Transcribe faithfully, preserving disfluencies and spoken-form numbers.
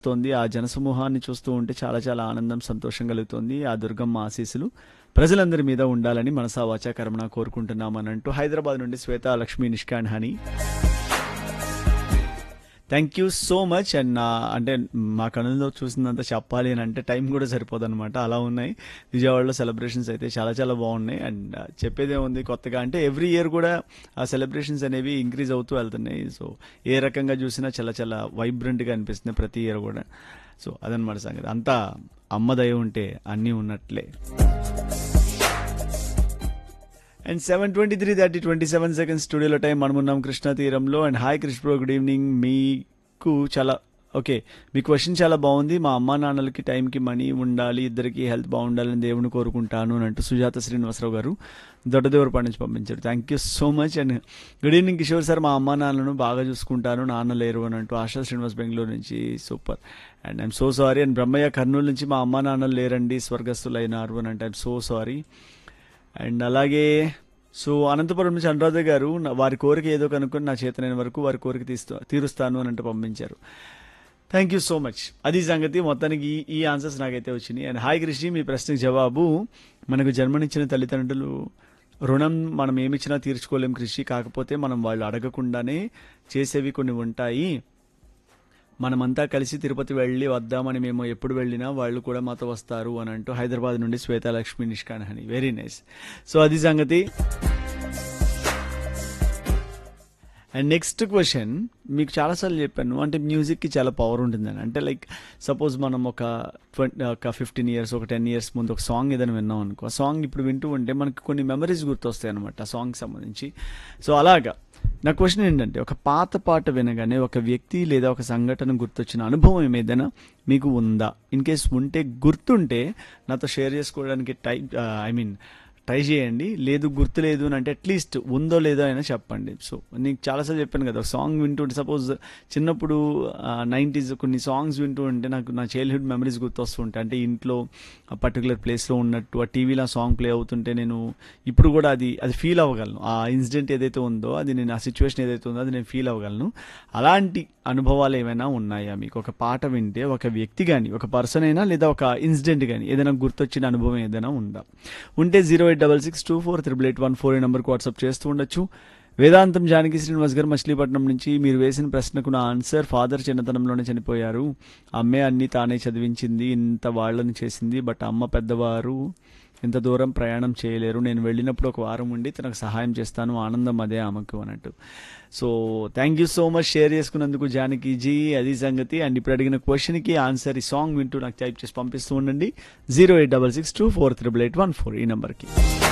తోంది. ఆ జనసమూహాన్ని చూస్తూ ఉంటే చాలా చాలా ఆనందం, సంతోషం కలుగుతోంది. ఆ దుర్గమ్మ ఆశీస్సులు ప్రజలందరి మీద ఉండాలని మనసా వాచా కర్మణ కోరుకుంటున్నామని అంటూ హైదరాబాద్ నుండి శ్వేత Lakshmi నిష్కాన్ honey. Thank you so much. And నా అంటే మా కనుల్లో చూసిందంతా చెప్పాలి అని అంటే టైం కూడా సరిపోదు అనమాట, అలా ఉన్నాయి విజయవాడలో సెలబ్రేషన్స్ అయితే చాలా చాలా బాగున్నాయి. అండ్ చెప్పేదే ఉంది కొత్తగా అంటే ఎవ్రీ ఇయర్ కూడా ఆ సెలబ్రేషన్స్ అనేవి ఇంక్రీజ్ అవుతూ వెళ్తున్నాయి. సో ఏ రకంగా చూసినా చాలా చాలా వైబ్రెంట్గా అనిపిస్తుంది ప్రతి ఇయర్ కూడా. సో అదనమాట సంగతి. అంతా అమ్మ దయ ఉంటే అన్నీ ఉన్నట్లే. And seven twenty three thirty twenty seven seconds స్టూడియోలో టైం మనమున్నాం కృష్ణా తీరంలో. And hi Krishna bro, good evening. మీకు చాలా ఓకే, మీ క్వశ్చన్ చాలా బాగుంది. మా అమ్మా నాన్నలకి టైంకి మనీ ఉండాలి, ఇద్దరికి హెల్త్ బాగుండాలని దేవుని కోరుకుంటాను అని అంటూ సుజాత శ్రీనివాసరావు గారు దొడ్డదేవరపాటి నుంచి పంపించారు. Thank you so much. And good evening Kishore sir, మా అమ్మా నాన్నలను బాగా చూసుకుంటాను, నాన్న లేరు అని అంటూ ఆశా శ్రీనివాస్ బెంగళూరు నుంచి. Super. And I'm so sorry. And Brahmaiah Kurnool నుంచి మా అమ్మా నాన్నలు లేరండి, స్వర్గస్థులైనారు అని అంటే ఐఎమ్ సో సారీ. అండ్ అలాగే సో అనంతపురం నుంచి అనురాధ గారు వారి కోరిక ఏదో కనుక్కొని నా చేతనైన వరకు వారి కోరిక తీస్తూ తీరుస్తాను అని అంటే పంపించారు. Thank you so much. అది సంగతి. మొత్తానికి ఈ ఈ ఆన్సర్స్ నాకైతే వచ్చినాయి. అండ్ హాయ్ కృషి, మీ ప్రశ్నకు జవాబు మనకు జన్మనిచ్చిన తల్లిదండ్రులు రుణం మనం ఏమిచ్చినా తీర్చుకోలేం కృషి, కాకపోతే మనం వాళ్ళు అడగకుండానే చేసేవి కొన్ని ఉంటాయి. మనమంతా కలిసి తిరుపతి వెళ్ళి వద్దామని మేము ఎప్పుడు వెళ్ళినా వాళ్ళు కూడా మాతో వస్తారు అని అంటూ హైదరాబాద్ నుండి శ్వేత Lakshmi నిష్కాన్ honey. Very nice. So అది సంగతి. అండ్ నెక్స్ట్ క్వశ్చన్, మీకు చాలాసార్లు చెప్పాను అంటే మ్యూజిక్కి చాలా పవర్ ఉంటుందని. అంటే లైక్ సపోజ్ మనం ఒక ట్వంటీ ఒక ఫిఫ్టీన్ ఇయర్స్ ఒక టెన్ ఇయర్స్ ముందు ఒక సాంగ్ ఏదైనా విన్నాం అనుకో, ఆ సాంగ్ ఇప్పుడు వింటూ ఉంటే మనకి కొన్ని మెమరీస్ గుర్తొస్తాయి అనమాట ఆ సాంగ్కి సంబంధించి. సో అలాగా నా క్వశ్చన్ ఏంటంటే, ఒక పాత పాట వినగానే ఒక వ్యక్తి లేదా ఒక సంఘటన గుర్తొచ్చిన అనుభవం ఏదైనా మీకు ఉందా? ఇన్ కేస్ ఉంటే, గుర్తుంటే నాతో షేర్ చేసుకోవడానికి టై ఐ మీన్ ట్రై చేయండి. లేదు గుర్తులేదు అని అంటే అట్లీస్ట్ ఉందో లేదో అయినా చెప్పండి. సో నీకు చాలాసార్లు చెప్పాను కదా, సాంగ్ వింటుంటే సపోజ్ చిన్నప్పుడు నైంటీస్ కొన్ని సాంగ్స్ వింటూ ఉంటే నాకు నా చైల్డ్హుడ్ మెమరీస్ గుర్తొస్తూ ఉంటాయి. అంటే ఇంట్లో పర్టికులర్ ప్లేస్లో ఉన్నట్టు ఆ టీవీలో సాంగ్ ప్లే అవుతుంటే నేను ఇప్పుడు కూడా అది అది ఫీల్ అవ్వగలను. ఆ ఇన్సిడెంట్ ఏదైతే ఉందో అది నేను, ఆ సిచ్యువేషన్ ఏదైతే ఉందో అది నేను ఫీల్ అవ్వగలను. అలాంటి అనుభవాలు ఏమైనా ఉన్నాయా మీకు? ఒక పాట వింటే ఒక వ్యక్తి కానీ, ఒక పర్సన్ అయినా లేదా ఒక ఇన్సిడెంట్ కానీ ఏదైనా గుర్తొచ్చిన అనుభవం ఏదైనా ఉందా? ఉంటే zero eight double six two four triple eight one four ఈ నెంబర్కి వాట్సాప్ చేస్తూ ఉండొచ్చు. వేదాంతం జానకి శ్రీనివాస్ గారు మచిలీపట్నం నుంచి, మీరు వేసిన ప్రశ్నకు నా ఆన్సర్, ఫాదర్ చిన్నతనంలోనే చనిపోయారు, అమ్మే అన్నీ తానే చదివించింది, ఇంత వాళ్ళని చేసింది, బట్ అమ్మ పెద్దవారు ఇంత దూరం ప్రయాణం చేయలేరు, నేను వెళ్ళినప్పుడు ఒక వారం ఉండి తనకు సహాయం చేస్తాను, ఆనందం అదే ఆమెకు అన్నట్టు. So thank you so much share చేసుకున్నందుకు జానకి జీ. అది సంగతి. అండ్ ఇప్పుడు అడిగిన క్వశ్చన్కి ఆన్సర్ ఈ సాంగ్ వింటూ నాకు టైప్ చేసి పంపిస్తూ ఉండండి zero eight double six two four triple eight one four ఈ నెంబర్కి.